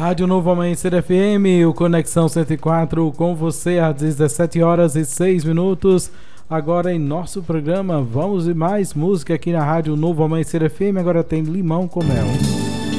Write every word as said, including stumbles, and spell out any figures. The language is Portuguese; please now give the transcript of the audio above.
Rádio Novo Amanhecer F M, o Conexão cento e quatro com você às dezessete horas e seis minutos. Agora em nosso programa, vamos e mais música aqui na Rádio Novo Amanhecer F M. Agora tem Limão com Mel.